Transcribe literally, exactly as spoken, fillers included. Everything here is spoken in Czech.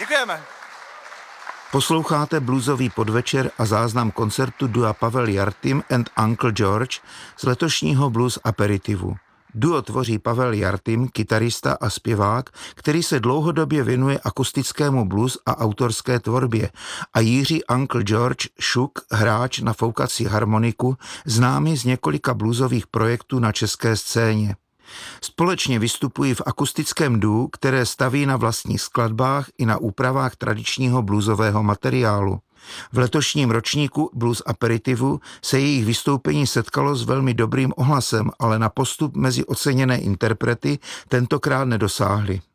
Děkujeme. Posloucháte bluesový podvečer a záznam koncertu dua Pavel Jartym and Uncle George z letošního blues aperitivu. Duo tvoří Pavel Jartym, kytarista a zpěvák, který se dlouhodobě věnuje akustickému blues a autorské tvorbě, a Jiří Uncle George Šuk, hráč na foukací harmoniku, známý z několika bluesových projektů na české scéně. Společně vystupují v akustickém duu, které staví na vlastních skladbách i na úpravách tradičního bluesového materiálu. V letošním ročníku blues aperitivu se jejich vystoupení setkalo s velmi dobrým ohlasem, ale na postup mezi oceněné interprety tentokrát nedosáhli.